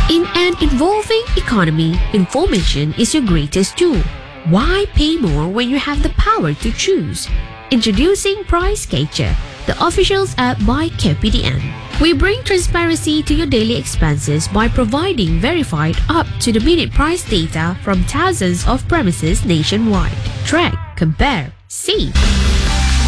In an evolving economy, information is your greatest tool. Why pay more when you have the power to choose? Introducing Price Catcher, the officials app by KPDN. We bring transparency to your daily expenses by providing verified up-to-the-minute price data from thousands of premises nationwide. Track, compare, save.